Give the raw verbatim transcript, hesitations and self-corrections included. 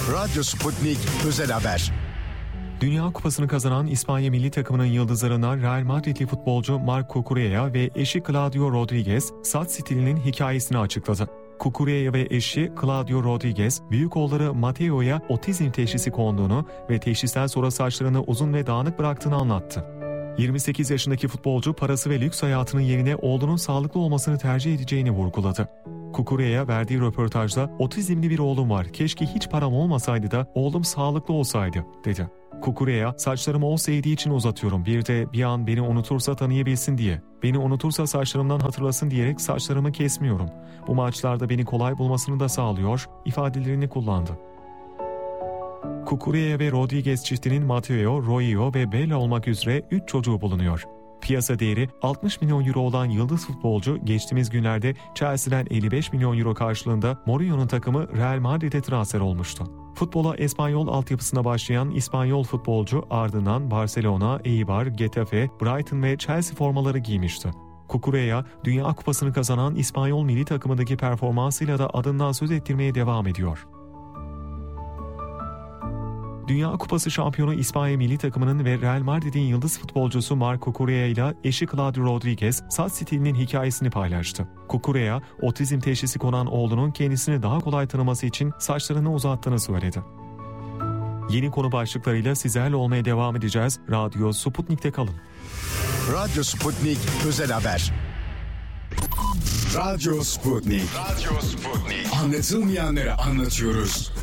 Radyo Sputnik Özel Haber. Dünya Kupası'nı kazanan İspanya milli takımının yıldızlarından Real Madridli futbolcu Marc Cucurella ve eşi Claudio Rodriguez, saç stilinin hikayesini açıkladı. Cucurella ve eşi Claudio Rodriguez, büyük oğulları Mateo'ya otizm teşhisi konduğunu ve teşhisten sonra saçlarını uzun ve dağınık bıraktığını anlattı. yirmi sekiz yaşındaki futbolcu parası ve lüks hayatının yerine oğlunun sağlıklı olmasını tercih edeceğini vurguladı. Cucurella verdiği röportajda "Otizmli bir oğlum var, keşke hiç param olmasaydı da oğlum sağlıklı olsaydı," dedi. Cucurella, "Saçlarımı o sevdiği için uzatıyorum, bir de bir an beni unutursa tanıyabilsin diye. Beni unutursa saçlarımdan hatırlasın diyerek saçlarımı kesmiyorum. Bu maçlarda beni kolay bulmasını da sağlıyor," ifadelerini kullandı. Cucurella ve Rodriguez çiftinin Mateo, Royo ve Bella olmak üzere üç çocuğu bulunuyor. Piyasa değeri altmış milyon euro olan yıldız futbolcu geçtiğimiz günlerde Chelsea'den elli beş milyon euro karşılığında Mourinho'nun takımı Real Madrid'e transfer olmuştu. Futbola Espanyol altyapısına başlayan İspanyol futbolcu ardından Barcelona, Eibar, Getafe, Brighton ve Chelsea formaları giymişti. Cucurella, Dünya Kupası'nı kazanan İspanyol milli takımındaki performansıyla da adından söz ettirmeye devam ediyor. Dünya Kupası şampiyonu İspanya milli takımının ve Real Madrid'in yıldız futbolcusu Marc Cucurella ile eşi Claudio Rodriguez saç stilinin hikayesini paylaştı. Cucurella, otizm teşhisi konan oğlunun kendisini daha kolay tanıması için saçlarını uzattığını söyledi. Yeni konu başlıklarıyla sizlerle olmaya devam edeceğiz. Radyo Sputnik'te kalın. Radyo Sputnik Özel Haber. Radyo Sputnik. Radyo Sputnik. Anlatılmayanları anlatıyoruz.